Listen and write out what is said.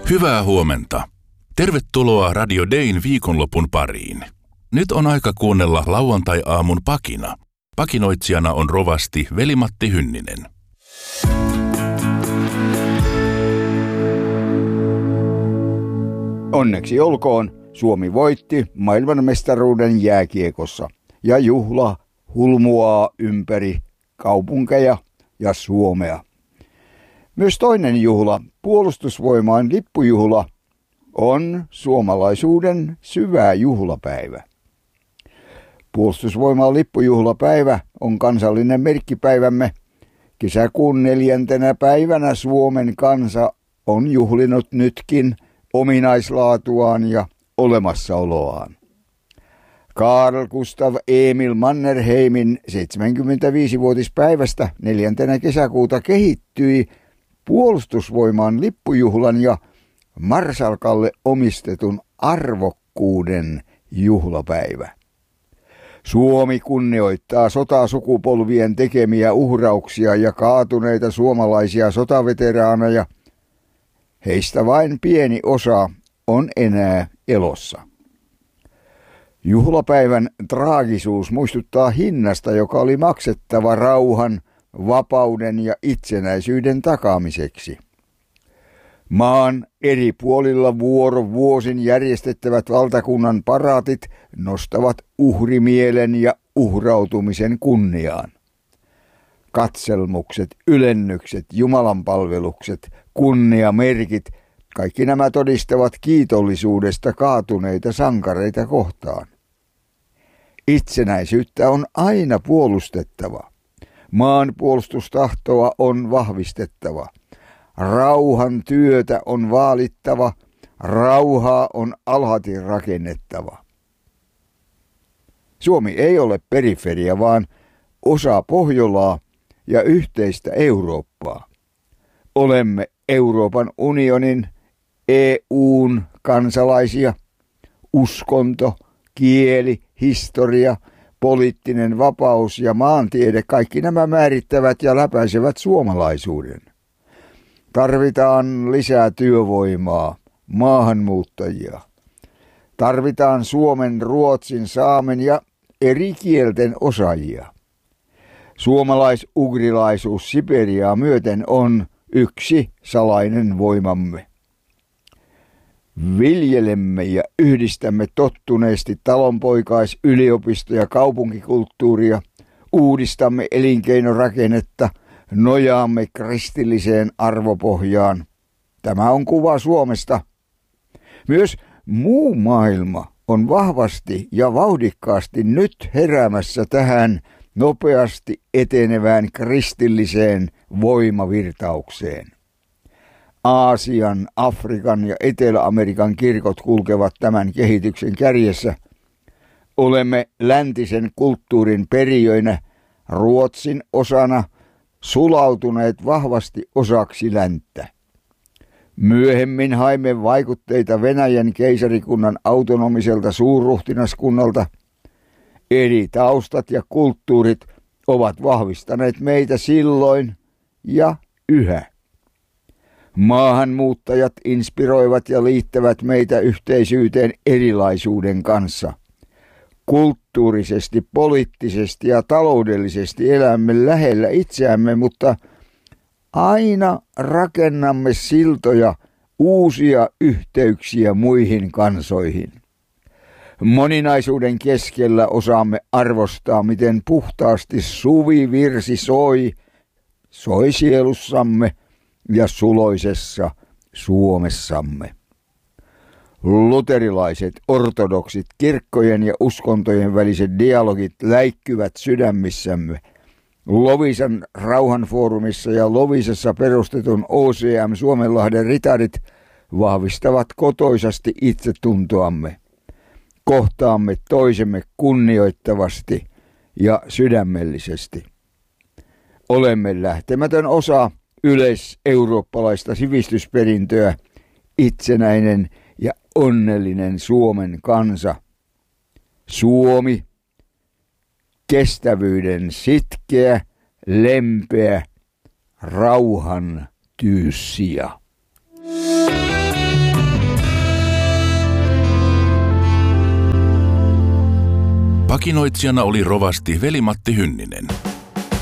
Hyvää huomenta. Tervetuloa Radio Dayn viikonlopun pariin. Nyt on aika kuunnella lauantai-aamun pakina. Pakinoitsijana on rovasti Veli-Matti Hynninen. Onneksi olkoon, Suomi voitti maailmanmestaruuden jääkiekossa ja juhla hulmuaa ympäri kaupunkeja ja Suomea. Myös toinen juhla, puolustusvoimain lippujuhla, on suomalaisuuden syvä juhlapäivä. Puolustusvoimain lippujuhlapäivä on kansallinen merkkipäivämme. Kesäkuun 4. päivänä Suomen kansa on juhlinut nytkin ominaislaatuaan ja olemassaoloaan. Carl Gustav Emil Mannerheimin 75-vuotispäivästä 4. kesäkuuta kehittyi puolustusvoimaan lippujuhlan ja Marsalkalle omistetun arvokkuuden juhlapäivä. Suomi kunnioittaa sotasukupolvien tekemiä uhrauksia ja kaatuneita suomalaisia sotaveteraaneja. Heistä vain pieni osa on enää elossa. Juhlapäivän traagisuus muistuttaa hinnasta, joka oli maksettava rauhan, vapauden ja itsenäisyyden takaamiseksi. Maan eri puolilla vuosin järjestettävät valtakunnan paraatit nostavat uhrimielen ja uhrautumisen kunniaan. Katselmukset, ylennykset, jumalanpalvelukset, kunniamerkit, kaikki nämä todistavat kiitollisuudesta kaatuneita sankareita kohtaan. Itsenäisyyttä on aina puolustettava. Maanpuolustustahtoa on vahvistettava. Rauhan työtä on vaalittava. Rauhaa on alhati rakennettava. Suomi ei ole periferia, vaan osa Pohjolaa ja yhteistä Eurooppaa. Olemme Euroopan unionin, EU:n kansalaisia. Uskonto, kieli, historia, poliittinen vapaus ja maantiede, kaikki nämä määrittävät ja läpäisevät suomalaisuuden. Tarvitaan lisää työvoimaa, maahanmuuttajia. Tarvitaan suomen, ruotsin, saamen ja eri kielten osaajia. Suomalais-ugrilaisuus Siperiaa myöten on yksi salainen voimamme. Viljelemme ja yhdistämme tottuneesti talonpoikais-, yliopisto- ja kaupunkikulttuuria, uudistamme elinkeinorakennetta, nojaamme kristilliseen arvopohjaan. Tämä on kuva Suomesta. Myös muu maailma on vahvasti ja vauhdikkaasti nyt heräämässä tähän nopeasti etenevään kristilliseen voimavirtaukseen. Aasian, Afrikan ja Etelä-Amerikan kirkot kulkevat tämän kehityksen kärjessä. Olemme läntisen kulttuurin perijöinä, Ruotsin osana, sulautuneet vahvasti osaksi länttä. Myöhemmin haimme vaikutteita Venäjän keisarikunnan autonomiselta suurruhtinaskunnalta. Eri taustat ja kulttuurit ovat vahvistaneet meitä silloin ja yhä. Maahanmuuttajat inspiroivat ja liittävät meitä yhteisyyteen erilaisuuden kanssa. Kulttuurisesti, poliittisesti ja taloudellisesti elämme lähellä itseämme, mutta aina rakennamme siltoja, uusia yhteyksiä muihin kansoihin. Moninaisuuden keskellä osaamme arvostaa, miten puhtaasti suvivirsi soi sielussamme ja suloisessa Suomessamme. Luterilaiset, ortodoksit, kirkkojen ja uskontojen väliset dialogit läikkyvät sydämissämme. Loviisan rauhanfoorumissa ja Loviisassa perustetun OCM Suomenlahden ritarit vahvistavat kotoisasti itsetuntoamme. Kohtaamme toisemme kunnioittavasti ja sydämellisesti. Olemme lähtemätön osa yleiseurooppalaista sivistysperintöä, itsenäinen ja onnellinen Suomen kansa. Suomi, kestävyyden sitkeä, lempeä, rauhan tyyssija. Pakinoitsijana oli rovasti Veli-Matti Hynninen.